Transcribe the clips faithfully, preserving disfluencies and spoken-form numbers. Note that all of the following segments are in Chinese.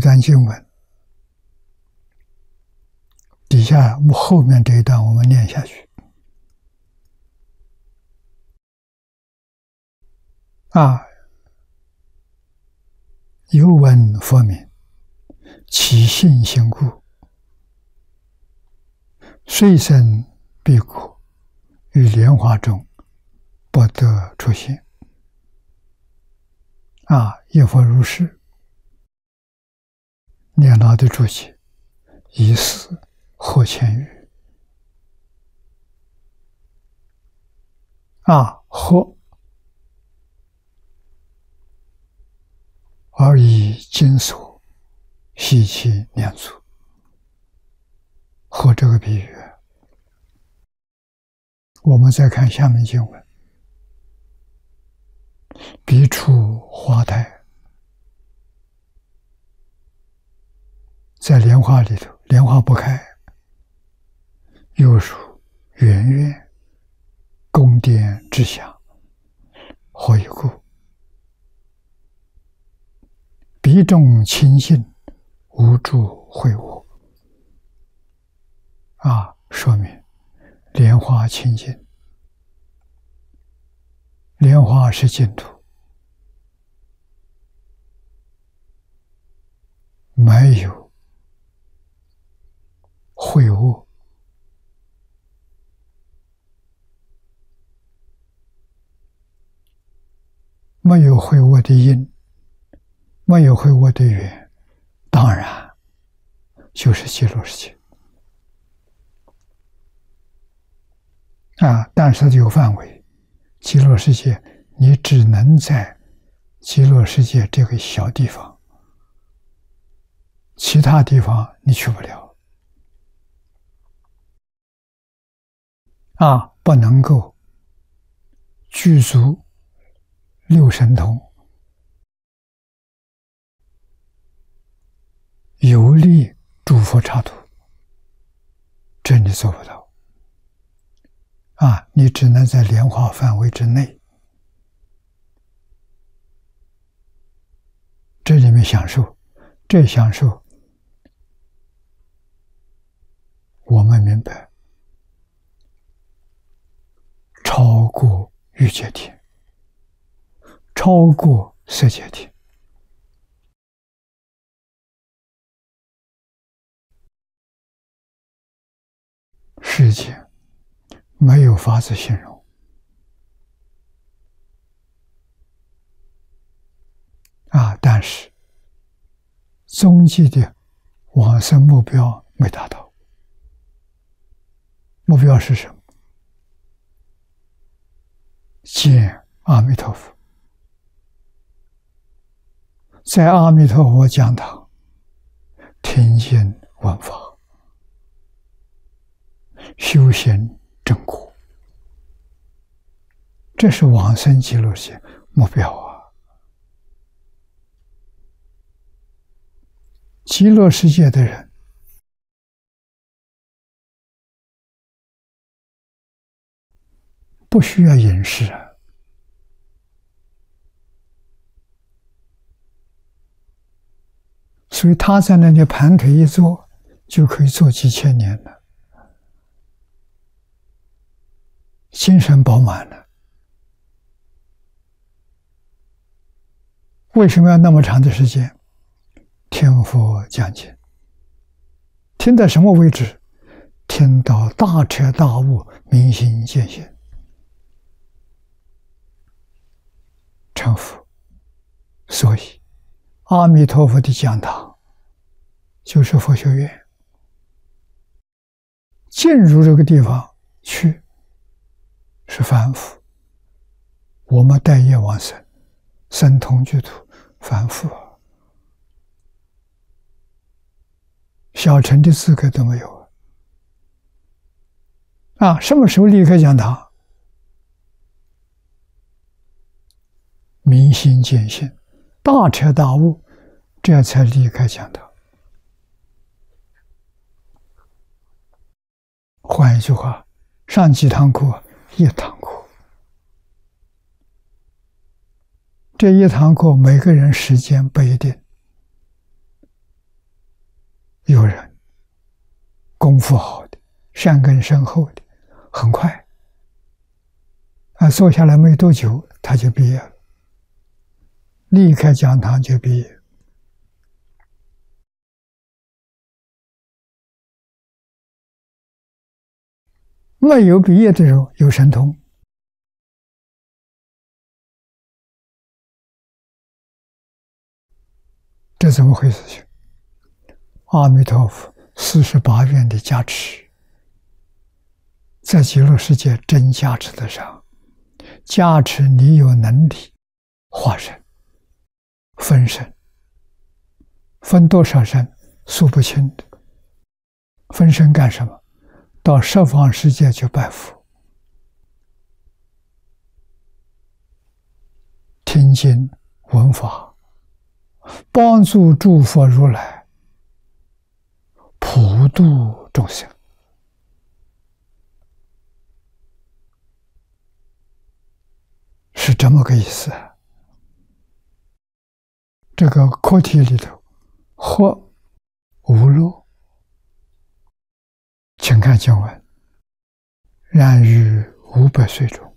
段经文，底下后面这一段我们念下去。啊，有闻佛名，其性行故，虽生必果，于莲花中不得出现。啊，亦复如是。念老的注解，以是获千语。啊，获而以金锁系其念珠。获这个比喻，我们再看下面经文：彼处花台，在莲花里头，莲花不开，又属圆月宫殿之下，何以故？彼众清净，无住秽物。啊，说明莲花清净，莲花是净土，没有秽物。没有秽物的因，没有秽物的缘，当然就是极乐世界。啊，但是有范围，极乐世界你只能在极乐世界这个小地方，其他地方你去不了。啊，不能够具足六神通，有力诸佛刹土，这你做不到。啊，你只能在莲花范围之内，这里面享受，这享受，我们明白，超过欲界天，超过色界天。世界没有法子形容。啊，但是终极的往生目标没达到。目标是什么？见阿弥陀佛，在阿弥陀佛讲堂听经闻法，修行正果，这是往生极乐世界目标啊！极乐世界的人不需要饮食啊，所以他在那里盘腿一坐，就可以坐几千年了，精神饱满了。为什么要那么长的时间？听佛讲经，听到什么为止？听到大彻大悟，明心见性，成佛。所以阿弥陀佛的讲堂就是佛学院，进入这个地方去是凡夫，我们待业往生，生同居土，凡夫啊，小乘的资格都没有啊！什么时候离开讲堂？明心见性，大彻大悟，这才离开讲堂。换一句话，上几堂课？一堂课。这一堂课每个人时间不一定， 有人功夫好的、善根深厚的，很快啊，坐下来没多久他就毕业了，离开讲堂就毕业。没有毕业的时候有神通，这怎么回事情？阿弥陀佛四十八愿的加持，在极乐世界真加持得上，加持你有能力化身、分身，分多少身数不清的。分身干什么？到十方世界去拜佛，听经闻法，帮助诸佛如来普度众生。是这么个意思啊。这个课题里头，或无漏，请看经文：然于五百岁中，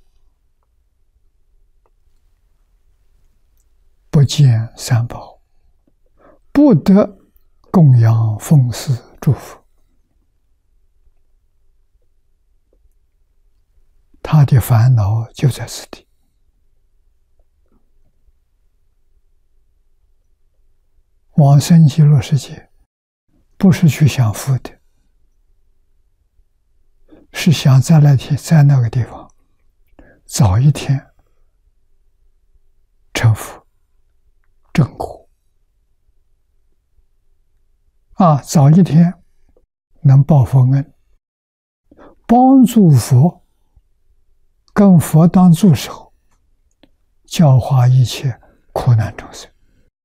不见三宝，不得供养奉祀诸佛。他的烦恼就在此地。往生极乐世界，不是去享福的，是想在那天在那个地方早一天成佛正果啊，早一天能报佛恩，帮助佛，跟佛当助手，教化一切苦难众生。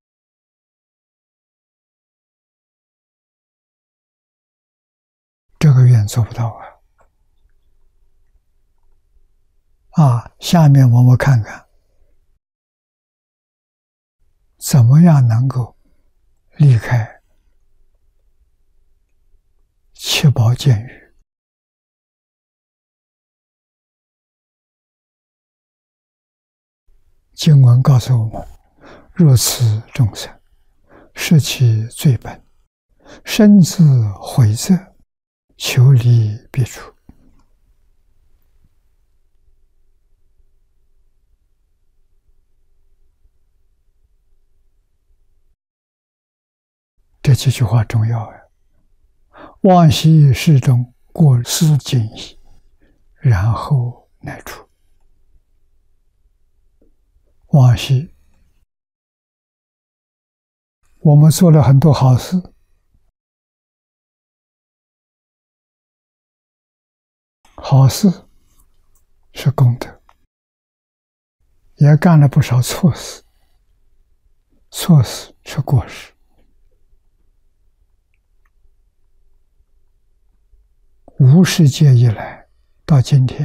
这个愿做不到啊！啊，下面我们看看，怎么样能够离开七宝监狱。经文告诉我们：若此众生，失其罪本，深自悔责，求离别处。这几句话重要啊！往昔世中过失尽矣，然后乃出。往昔我们做了很多好事，好事是功德，也干了不少错事，错事是过失。无世界以来到今天，